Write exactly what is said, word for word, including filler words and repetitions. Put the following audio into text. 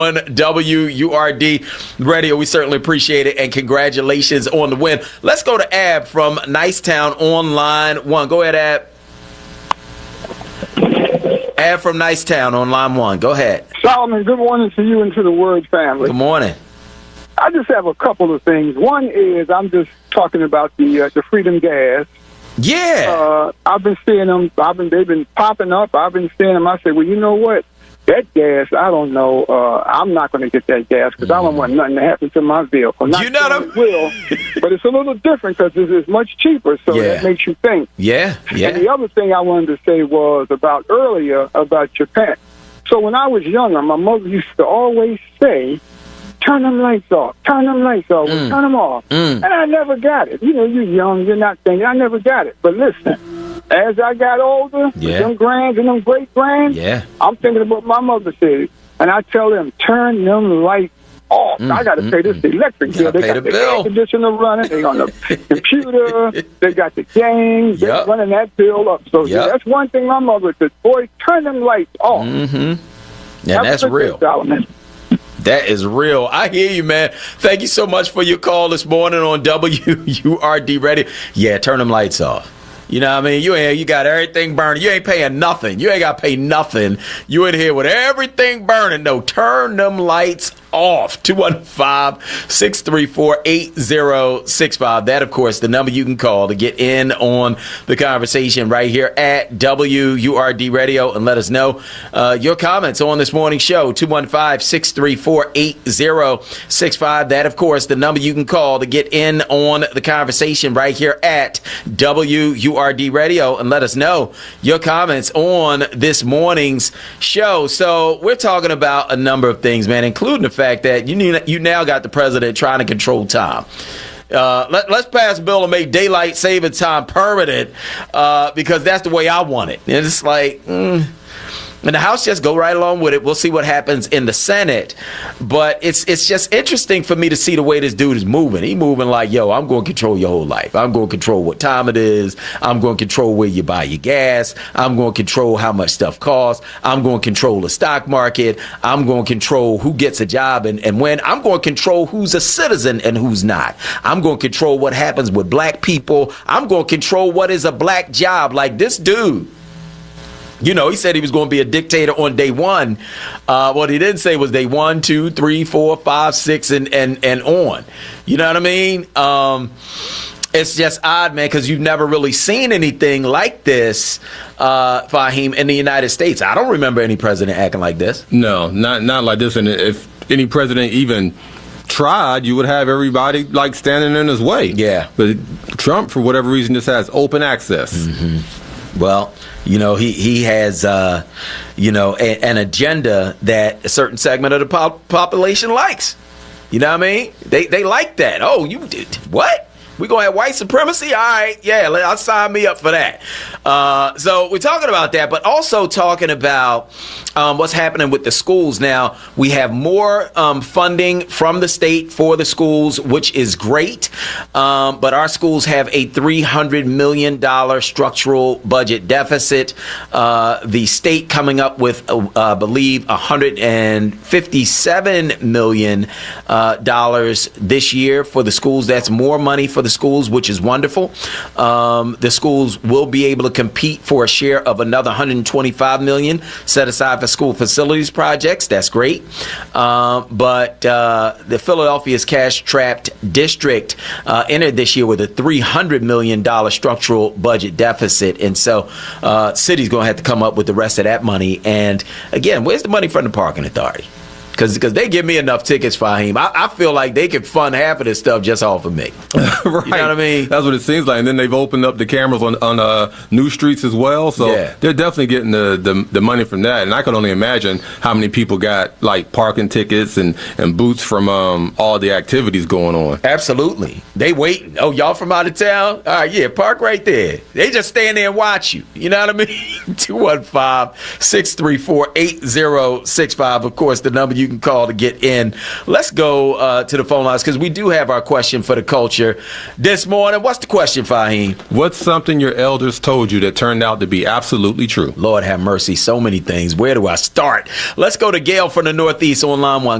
on W U R D Radio. We certainly appreciate it, and congratulations on the win. Let's go to Ab from Nicetown on line one. Go ahead, Ab. Ab from Nicetown on line one. Go ahead. Solomon, good morning to you and to the Word family. Good morning. I just have a couple of things. One is I'm just talking about the uh, the Freedom Gas. Yeah. Uh, I've been seeing them. I've been they've been popping up. I've been seeing them. I said, well, you know what? That gas, I don't know. Uh, I'm not going to get that gas because mm. I don't want nothing to happen to my vehicle. Not you know what it will, but it's a little different because it's, it's much cheaper, so yeah. that makes you think. Yeah, yeah. And the other thing I wanted to say was about earlier about Japan. So when I was younger, my mother used to always say, turn them lights off, turn them lights off, mm. turn them off. Mm. And I never got it. You know, you're young, you're not thinking. I never got it. But listen, as I got older, yeah. them grands and them great grands, yeah. I'm thinking about what my mother said. And I tell them, turn them lights off. Mm. I got to mm. pay this electric bill. They got the, the air conditioner running. They on the computer. They got the games. They're yep. running that bill up. So yep. yeah, that's one thing my mother said, boy, turn them lights off. Mm-hmm. And that's, that's real. Solomon. That is real. I hear you, man. Thank you so much for your call this morning on W U R D Radio. Yeah, turn them lights off. You know what I mean? You ain't, you got everything burning. You ain't paying nothing. You ain't got to pay nothing. You in here with everything burning. No, turn them lights off. two one five, six three four, eight zero six five. That, of course, the number you can call to get in on the conversation right here at W U R D Radio, and let us know uh, your comments on this morning's show. two one five, six three four, eight zero six five. That, of course, the number you can call to get in on the conversation right here at W U R D Radio, and let us know your comments on this morning's show. So we're talking about a number of things, man, including the fact that you need, you now got the president trying to control time. Uh, let, let's pass a bill and make daylight saving time permanent uh, because that's the way I want it. And it's like, mm. and the House just go right along with it. We'll see what happens in the Senate. But it's it's just interesting for me to see the way this dude is moving. He moving like, yo, I'm going to control your whole life. I'm going to control what time it is. I'm going to control where you buy your gas. I'm going to control how much stuff costs. I'm going to control the stock market. I'm going to control who gets a job and, and when. I'm going to control who's a citizen and who's not. I'm going to control what happens with black people. I'm going to control what is a black job. Like this dude. You know, he said he was going to be a dictator on day one. Uh, what he didn't say was day one, two, three, four, five, six, and and and on. You know what I mean? Um, it's just odd, man, because you've never really seen anything like this, uh, Fahim, in the United States. I don't remember any president acting like this. No, not not like this. And if any president even tried, you would have everybody like standing in his way. Yeah. But Trump, for whatever reason, just has open access. Mm-hmm. Well, you know, he, he has, uh, you know, a, an agenda that a certain segment of the pop- population likes. You know what I mean? They they like that. Oh, you did what? We gonna have white supremacy? All right, yeah, I'll sign me up for that. Uh, so we're talking about that, but also talking about um, what's happening with the schools. Now, we have more um, funding from the state for the schools, which is great, um, but our schools have a three hundred million dollars structural budget deficit. Uh, the state coming up with, uh, I believe, one hundred fifty-seven million dollars uh, this year for the schools. That's more money for the schools, which is wonderful. Um, the schools will be able to compete for a share of another one hundred twenty-five million dollars set aside for school facilities projects. That's great. Uh, but uh, the Philadelphia's cash-strapped district uh, entered this year with a three hundred million dollars structural budget deficit. And so uh, city's going to have to come up with the rest of that money. And again, where's the money from the parking authority? Because they give me enough tickets, Fahim. I, I feel like they could fund half of this stuff just off of me. Right. You know what I mean? That's what it seems like. And then they've opened up the cameras on, on uh, new streets as well. So yeah. They're definitely getting the, the the money from that. And I can only imagine how many people got like parking tickets and, and boots from um, all the activities going on. Absolutely. They waiting. Oh, y'all from out of town? All right, yeah, park right there. They just stand there and watch you. You know what I mean? two one five, six three four, eight zero six five. Of course, the number you can call to get in. Let's go uh, to the phone lines because we do have our question for the culture this morning. What's the question, Fahim? What's something your elders told you that turned out to be absolutely true? Lord have mercy, so many things. Where do I start? Let's go to Gail from the Northeast on line one.